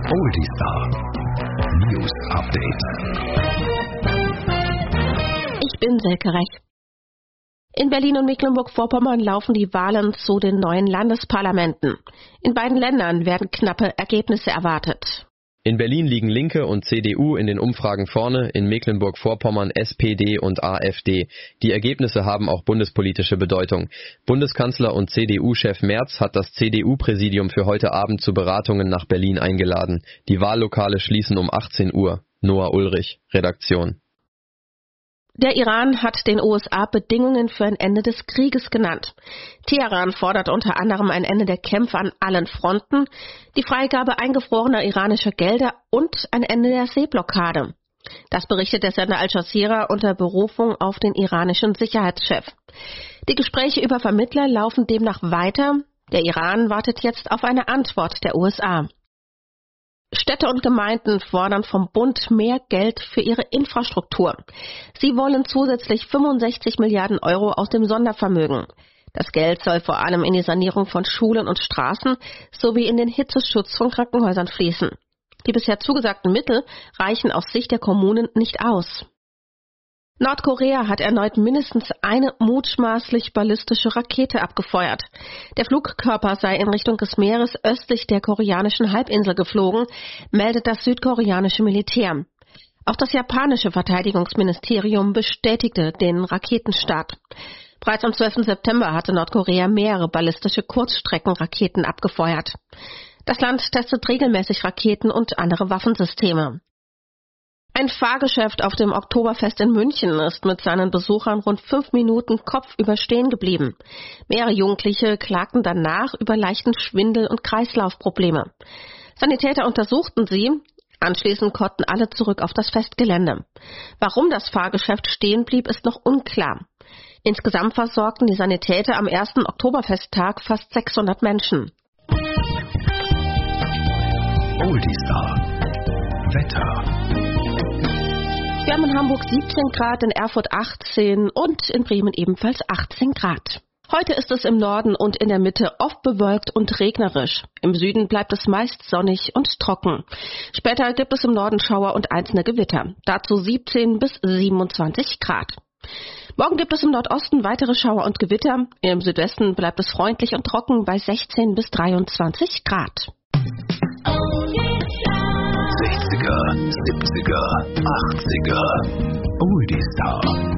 Oldie Star News Update. Ich bin Silke Rech. In Berlin und Mecklenburg-Vorpommern laufen die Wahlen zu den neuen Landesparlamenten. In beiden Ländern werden knappe Ergebnisse erwartet. In Berlin liegen Linke und CDU in den Umfragen vorne, in Mecklenburg-Vorpommern SPD und AfD. Die Ergebnisse haben auch bundespolitische Bedeutung. Bundeskanzler und CDU-Chef Merz hat das CDU-Präsidium für heute Abend zu Beratungen nach Berlin eingeladen. Die Wahllokale schließen um 18 Uhr. Noah Ulrich, Redaktion. Der Iran hat den USA Bedingungen für ein Ende des Krieges genannt. Teheran fordert unter anderem ein Ende der Kämpfe an allen Fronten, die Freigabe eingefrorener iranischer Gelder und ein Ende der Seeblockade. Das berichtet der Sender Al Jazeera unter Berufung auf den iranischen Sicherheitschef. Die Gespräche über Vermittler laufen demnach weiter. Der Iran wartet jetzt auf eine Antwort der USA. Städte und Gemeinden fordern vom Bund mehr Geld für ihre Infrastruktur. Sie wollen zusätzlich 65 Milliarden Euro aus dem Sondervermögen. Das Geld soll vor allem in die Sanierung von Schulen und Straßen sowie in den Hitzeschutz von Krankenhäusern fließen. Die bisher zugesagten Mittel reichen aus Sicht der Kommunen nicht aus. Nordkorea hat erneut mindestens eine mutmaßlich ballistische Rakete abgefeuert. Der Flugkörper sei in Richtung des Meeres östlich der koreanischen Halbinsel geflogen, meldet das südkoreanische Militär. Auch das japanische Verteidigungsministerium bestätigte den Raketenstart. Bereits am 12. September hatte Nordkorea mehrere ballistische Kurzstreckenraketen abgefeuert. Das Land testet regelmäßig Raketen und andere Waffensysteme. Ein Fahrgeschäft auf dem Oktoberfest in München ist mit seinen Besuchern rund 5 Minuten kopfüber stehen geblieben. Mehrere Jugendliche klagten danach über leichten Schwindel- und Kreislaufprobleme. Sanitäter untersuchten sie. Anschließend konnten alle zurück auf das Festgelände. Warum das Fahrgeschäft stehen blieb, ist noch unklar. Insgesamt versorgten die Sanitäter am ersten Oktoberfesttag fast 600 Menschen. Oldie Star Wetter. Wir haben in Hamburg 17 Grad, in Erfurt 18 und in Bremen ebenfalls 18 Grad. Heute ist es im Norden und in der Mitte oft bewölkt und regnerisch. Im Süden bleibt es meist sonnig und trocken. Später gibt es im Norden Schauer und einzelne Gewitter. Dazu 17 bis 27 Grad. Morgen gibt es im Nordosten weitere Schauer und Gewitter. Im Südwesten bleibt es freundlich und trocken bei 16 bis 23 Grad. 60er, 70er, 80er. Oldie Star.